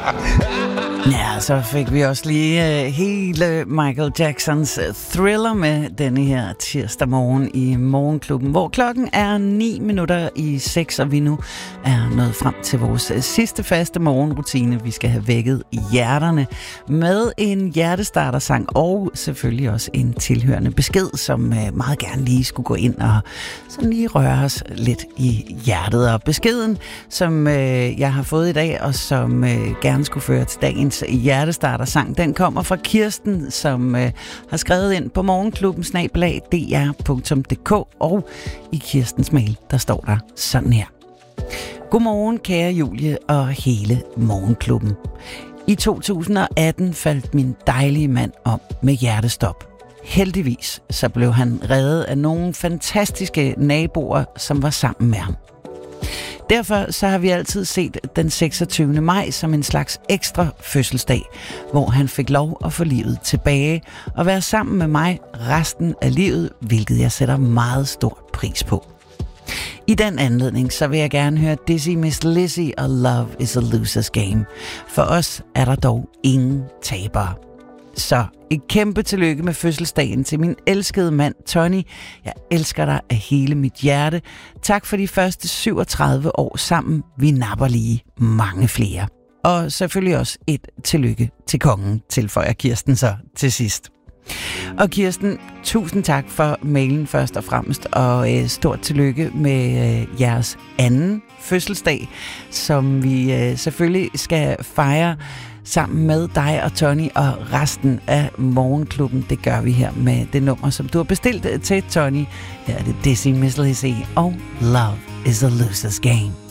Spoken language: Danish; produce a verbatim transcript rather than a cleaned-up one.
Ja, så fik vi også lige uh, hele Michael Jacksons uh, Thriller med denne her tirsdag morgen i Morgenklubben, hvor klokken er ni minutter i seks, og vi nu er nået frem til vores uh, sidste faste morgenrutine. Vi skal have vækket hjerterne med en hjertestartersang og selvfølgelig også en tilhørende besked, som uh, meget gerne lige skulle gå ind og sådan lige røre os lidt i hjertet. Og beskeden, som uh, jeg har fået i dag, og som uh, gerne skulle føre til dagens hjertestartersang, den kommer fra Kirsten, som øh, har skrevet ind på morgenklubben snabel-a d r punktum d k, og i Kirstens mail, der står der sådan her. Godmorgen, kære Julie og hele Morgenklubben. I to tusind og atten faldt min dejlige mand om med hjertestop. Heldigvis så blev han reddet af nogle fantastiske naboer, som var sammen med ham. Derfor så har vi altid set den seksogtyvende maj som en slags ekstra fødselsdag, hvor han fik lov at få livet tilbage og være sammen med mig resten af livet, hvilket jeg sætter meget stor pris på. I den anledning så vil jeg gerne høre Dizzy Miss Lizzy og Love is a Loser's Game. For os er der dog ingen tabere. Så et kæmpe tillykke med fødselsdagen til min elskede mand Tony. Jeg elsker dig af hele mit hjerte. Tak for de første syvogtredive år sammen. Vi napper lige mange flere. Og selvfølgelig også et tillykke til kongen, tilføjer Kirsten så til sidst. Og Kirsten, tusind tak for mailen først og fremmest, og øh, stort tillykke med øh, jeres anden fødselsdag, som vi øh, selvfølgelig skal fejre sammen med dig og Tony og resten af Morgenklubben. Det gør vi her med det nummer, som du har bestilt til Tony. Her er det Dizzy Miss Lizzy og Love is a Loser's Game.